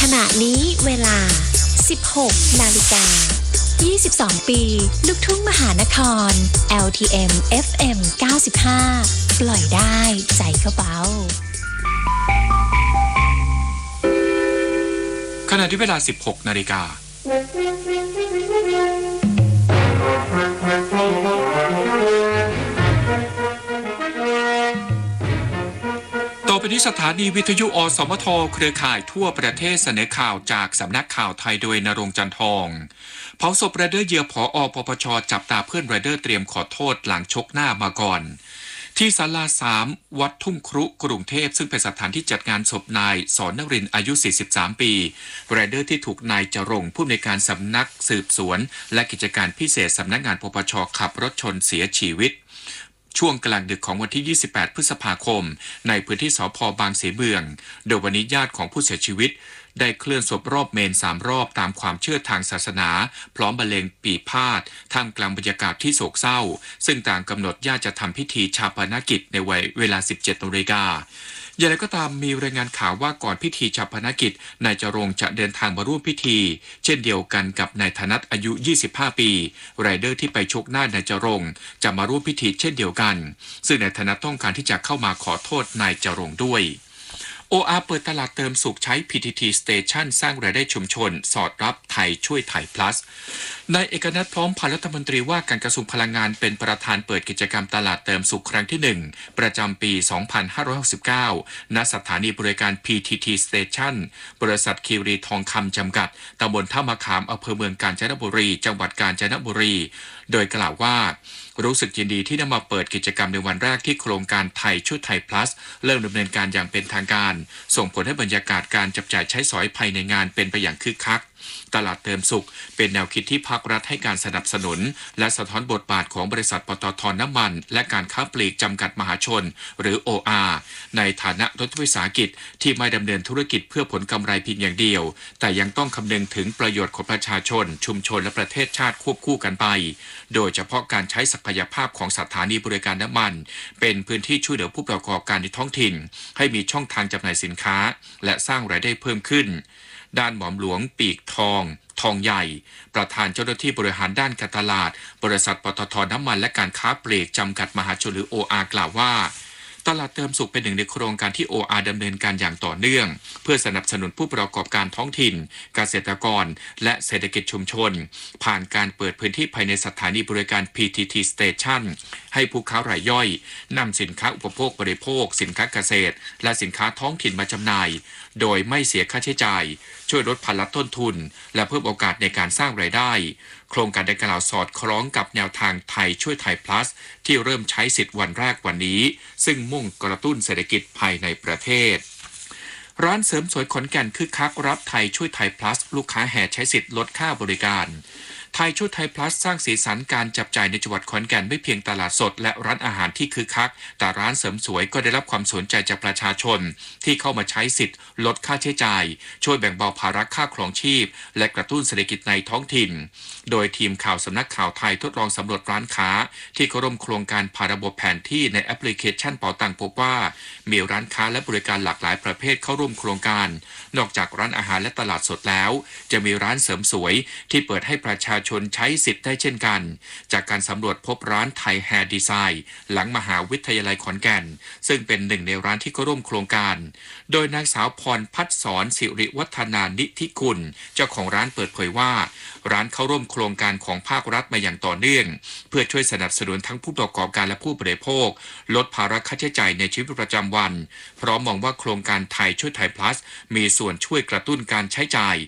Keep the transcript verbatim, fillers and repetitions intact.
ขณะนี้เวลา สิบหก นาฬิกา ยี่สิบสอง ปี ลูกทุ่งมหานคร แอล ที เอ็ม เอฟ เอ็ม เก้าสิบห้า ปล่อยได้ใจเขาเบาขณะที่เวลา สิบหก นาฬิกาต่อไปนี้สถานีวิทยุอสมทเครือข่ายทั่วประเทศเสนอข่าวจากสำนักข่าวไทยโดยณรงค์จันทองเผาศพไรเดอร์เหยื่อผอ.ปปช.จับตาเพื่อนไรเดอร์เตรียมขอโทษหลังชกหน้ามาก่อนที่ศาลาสามวัดทุ่งครุกรุงเทพซึ่งเป็นสถานที่จัดงานศพนายสอนนรินทร์อายุสี่สิบสามปีไรเดอร์ที่ถูกนายจรงค์ผู้อำนวยการสำนักสืบสวนและกิจการพิเศษสำนักงานปปช.ขับรถชนเสียชีวิตช่วงกลางดึกของวันที่ยี่สิบแปดพฤษภาคมในพื้นที่สภ.บางสีเมืองโดยวันนี้ญาติของผู้เสียชีวิตได้เคลื่อนศพรอบเมนสามรอบตามความเชื่อทางศาสนาพร้อมบรรเลงปีพาทย์ท่ามกลางบรรยากาศที่โศกเศร้าซึ่งต่างกำหนดญาติจะทำพิธีชาปนกิจในวัยเวลา สิบเจ็ด นาฬิกาอย่างไรก็ตามมีรายงานข่าวว่าก่อนพิธีชาปนกิจนายจรงค์จะเดินทางมาร่วมพิธีเช่นเดียวกันกับนายธนัทอายุยี่สิบห้าปีไรเดอร์ที่ไปชกหน้านายจรงค์จะมาร่วมพิธีเช่นเดียวกันซึ่งนายธนัทต้องการที่จะเข้ามาขอโทษนายจรงค์ด้วยโอ อาร์ เปิดตลาดเติมสุขใช้ พี ที ที Station สร้างรายได้ชุมชนสอดรับไทยช่วยไทย plus นายเอกนัทพร้อมพันธ์รัฐมนตรีว่าการกระทรวงพลังงานเป็นประธานเปิดกิจกรรมตลาดเติมสุขครั้งที่หนึ่งประจำปี สองพันห้าร้อยหกสิบเก้า ณ สถานีบริการ พี ที ที Station บริษัทคีรีทองคำจำกัดตำบลท่ามะขามอำเภอเมืองกาญจนบุรีจังหวัดกาญจนบุรีโดยกล่าวว่ารู้สึกยินดีที่ได้มาเปิดกิจกรรมในวันแรกที่โครงการไทยช่วยไทย plus เริ่มดำเนินการอย่างเป็นทางการส่งผลให้บรรยากาศการจับจ่ายใช้สอยภายในงานเป็นไปอย่างคึกคักตลาดเติมสุขเป็นแนวคิดที่ภาครัฐให้การสนับสนุนและสะท้อนบทบาทของบริษัทปตท.น้ำมันและการค้าปลีกจำกัดมหาชนหรือ โอ อาร์ ในฐานะรัฐวิสาหกิจที่ไม่ดำเนินธุรกิจเพื่อผลกำไรเพียงอย่างเดียวแต่ยังต้องคำนึงถึงประโยชน์ของประชาชนชุมชนและประเทศชาติควบคู่กันไปโดยเฉพาะการใช้ศักยภาพของสถานีบริการน้ำมันเป็นพื้นที่ช่วยเหลือผู้ประกอบการในท้องถิ่นให้มีช่องทางจำหน่ายสินค้าและสร้างรายได้เพิ่มขึ้นด้านหม่อมหลวงปีกทองทองใหญ่ประธานเจ้าหน้าที่บริหารด้านการตลาดบริษัทปตท.น้ำมันและการค้าปลีกจำกัดมหาชนหรือ โอ อาร์ กล่าวว่าตลาดเติมสุขเป็นหนึ่งในโครงการที่ โอ อาร์ ดำเนินการอย่างต่อเนื่องเพื่อสนับสนุนผู้ประกอบการท้องถิ่นเกษตรกรและเศรษฐกิจชุมชนผ่านการเปิดพื้นที่ภายในสถานีบริการ พี ที ที Station ให้ผู้ค้ารายย่อยนำสินค้าอุปโภคบริโภคสินค้าเกษตรและสินค้าท้องถิ่นมาจำหน่ายโดยไม่เสียค่าใช้จ่ายช่วยลดภาระต้นทุนและเพิ่มโอกาสในการสร้างรายได้โครงการดังกล่าวสอดคล้องกับแนวทางไทยช่วยไทย plus ที่เริ่มใช้สิทธิ์วันแรกวันนี้ซึ่งมุ่งกระตุ้นเศรษฐกิจภายในประเทศร้านเสริมสวยขอนแก่นคึกคักรับไทยช่วยไทย plus ลูกค้าแห่ใช้สิทธิ์ลดค่าบริการไทยช่วยไทย plus สร้างสีสันการจับจ่ายในจังหวัดขอนแก่นไม่เพียงตลาดสดและร้านอาหารที่คึกคักแต่ร้านเสริมสวยก็ได้รับความสนใจจากประชาชนที่เข้ามาใช้สิทธิ์ลดค่าใช้จ่ายช่วยแบ่งเบาภาระค่าครองชีพและกระตุ้นเศรษฐกิจในท้องถิ่นโดยทีมข่าวสำนักข่าวไทยทดลองสำรวจร้านค้าที่เข้าร่วมโครงการผ่านระบบแผนที่ในแอปพลิเคชันเป๋าตังพบว่ามีร้านค้าและบริการหลากหลายประเภทเข้าร่วมโครงการนอกจากร้านอาหารและตลาดสดแล้วจะมีร้านเสริมสวยที่เปิดให้ประชาชนใช้สิทธิ์ได้เช่นกันจากการสำรวจพบร้านไทยแฮร์ดีไซน์หลังมหาวิทยาลัยขอนแก่นซึ่งเป็นหนึ่งในร้านที่เข้าร่วมโครงการโดยนางสาวพรพัฒสอนสิริวัฒนานิธิกุลเจ้าของร้านเปิดเผยว่าร้านเข้าร่วมโครงการของภาครัฐมาอย่างต่อเนื่องเพื่อช่วยสนับสนุนทั้งผู้ประกอบการและผู้บริโภคลดภาระค่าใช้จ่ายในชีวิตประจำวันพร้อมมองว่าโครงการไทยช่วยไทย plus มีส่วนช่วยกระตุ้นการใช้จ่าย